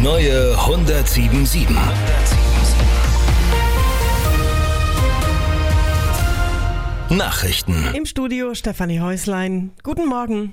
neue 107.7. Nachrichten. Im Studio Stefanie Häuslein. Guten Morgen.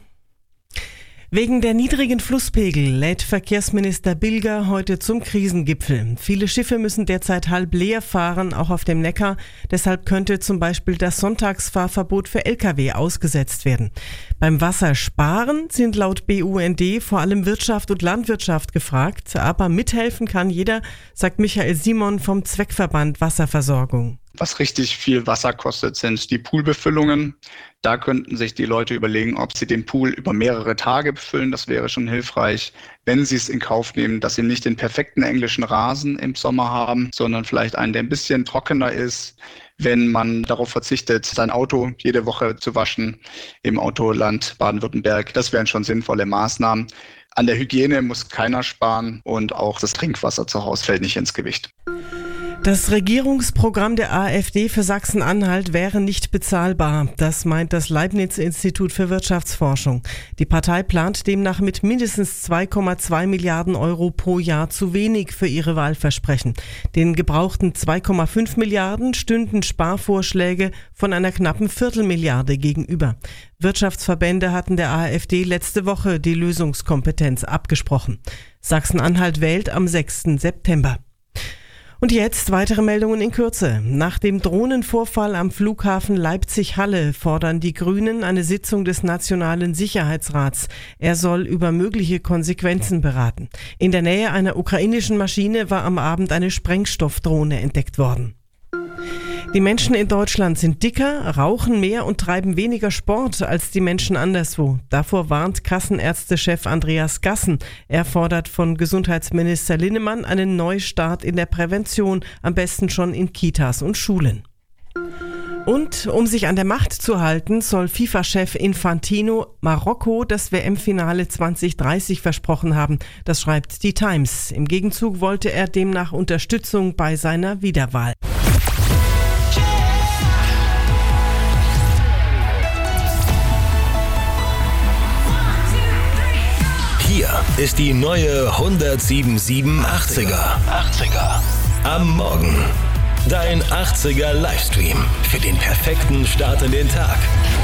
Wegen der niedrigen Flusspegel lädt Verkehrsminister Bilger heute zum Krisengipfel. Viele Schiffe müssen derzeit halb leer fahren, auch auf dem Neckar. Deshalb könnte zum Beispiel das Sonntagsfahrverbot für Lkw ausgesetzt werden. Beim Wassersparen sind laut BUND vor allem Wirtschaft und Landwirtschaft gefragt. Aber mithelfen kann jeder, sagt Michael Simon vom Zweckverband Wasserversorgung. Was richtig viel Wasser kostet, sind die Poolbefüllungen. Da könnten sich die Leute überlegen, ob sie den Pool über mehrere Tage befüllen. Das wäre schon hilfreich, wenn sie es in Kauf nehmen, dass sie nicht den perfekten englischen Rasen im Sommer haben, sondern vielleicht einen, der ein bisschen trockener ist, wenn man darauf verzichtet, sein Auto jede Woche zu waschen im Autoland Baden-Württemberg. Das wären schon sinnvolle Maßnahmen. An der Hygiene muss keiner sparen und auch das Trinkwasser zu Hause fällt nicht ins Gewicht. Das Regierungsprogramm der AfD für Sachsen-Anhalt wäre nicht bezahlbar. Das meint das Leibniz-Institut für Wirtschaftsforschung. Die Partei plant demnach mit mindestens 2,2 Milliarden Euro pro Jahr zu wenig für ihre Wahlversprechen. Den gebrauchten 2,5 Milliarden stünden Sparvorschläge von einer knappen Viertelmilliarde gegenüber. Wirtschaftsverbände hatten der AfD letzte Woche die Lösungskompetenz abgesprochen. Sachsen-Anhalt wählt am 6. September. Und jetzt weitere Meldungen in Kürze. Nach dem Drohnenvorfall am Flughafen Leipzig-Halle fordern die Grünen eine Sitzung des Nationalen Sicherheitsrats. Er soll über mögliche Konsequenzen beraten. In der Nähe einer ukrainischen Maschine war am Abend eine Sprengstoffdrohne entdeckt worden. Die Menschen in Deutschland sind dicker, rauchen mehr und treiben weniger Sport als die Menschen anderswo. Davor warnt Kassenärztechef Andreas Gassen. Er fordert von Gesundheitsminister Linnemann einen Neustart in der Prävention, am besten schon in Kitas und Schulen. Und um sich an der Macht zu halten, soll FIFA-Chef Infantino Marokko das WM-Finale 2030 versprochen haben. Das schreibt die Times. Im Gegenzug wollte er demnach Unterstützung bei seiner Wiederwahl. Hier ist die neue 107.7 80er. Am Morgen. Dein 80er Livestream für den perfekten Start in den Tag.